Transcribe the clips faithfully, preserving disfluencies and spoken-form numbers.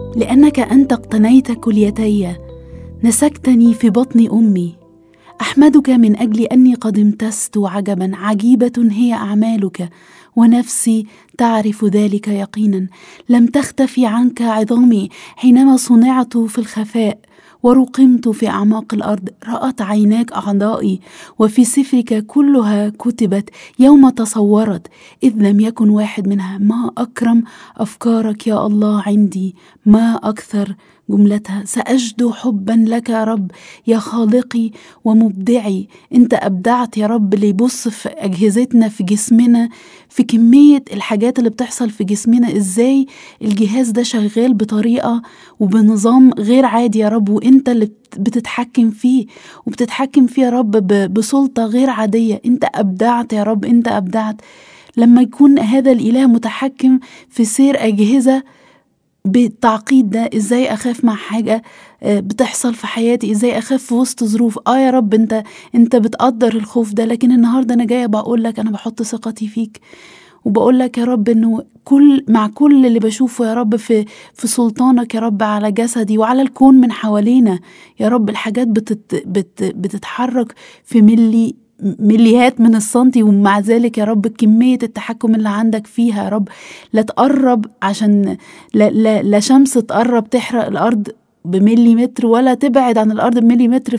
لأنك أنت اقتنيت كليتي، نسكتني في بطن أمي. أحمدك من أجل أني قد امتزت عجبا، عجيبة هي أعمالك ونفسي تعرف ذلك يقينا. لم تختفي عنك عظامي حينما صنعت في الخفاء ورقمت في أعماق الأرض. رأت عيناك أعضائي وفي سفرك كلها كتبت يوم تصورت، إذ لم يكن واحد منها. ما أكرم أفكارك يا الله عندي، ما أكثر جملتها. سأجد حبا لك يا رب يا خالقي ومبدعي. انت أبدعت يا رب. اللي يبص في أجهزتنا في جسمنا، في كمية الحاجات اللي بتحصل في جسمنا، ازاي الجهاز ده شغال بطريقة وبنظام غير عادي يا رب، وانت اللي بتتحكم فيه وبتتحكم فيه يا رب بسلطة غير عادية. انت أبدعت يا رب، انت أبدعت. لما يكون هذا الإله متحكم في سير أجهزة بالتعقيد ده، ازاي اخاف مع حاجة بتحصل في حياتي؟ ازاي اخاف في وسط ظروف؟ اه يا رب انت انت بتقدر الخوف ده. لكن النهارده انا جايه بقول لك انا بحط ثقتي فيك، وبقول لك يا رب انه كل مع كل اللي بشوفه يا رب في في سلطانك يا رب على جسدي وعلى الكون من حوالينا يا رب. الحاجات بتت بت بتتحرك في ملي مليات من السنتي، ومع ذلك يا رب كمية التحكم اللي عندك فيها يا رب. لا تقرب عشان لا, لا, لا شمس تقرب تحرق الأرض بملي متر، ولا تبعد عن الأرض بملي متر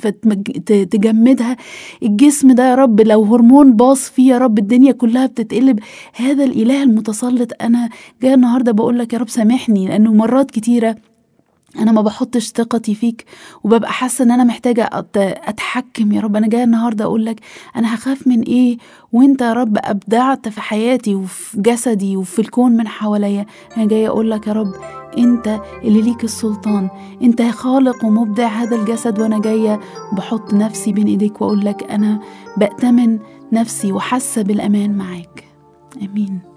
فتجمدها. الجسم ده يا رب لو هرمون باص فيه يا رب الدنيا كلها بتتقلب. هذا الإله المتسلط أنا جاي النهاردة بقول لك يا رب سامحني، لأنه مرات كتيرة أنا ما بحطش ثقتي فيك وببقى حاسة أن أنا محتاجة أتحكم. يا رب أنا جاية النهاردة أقول لك أنا هخاف من إيه وإنت يا رب أبدعت في حياتي وفي جسدي وفي الكون من حواليا. أنا جاية أقول لك يا رب أنت اللي ليك السلطان، أنت خالق ومبدع هذا الجسد، وأنا جاية بحط نفسي بين إيديك وأقول لك أنا بأتمن نفسي وحاسة بالأمان معاك. آمين.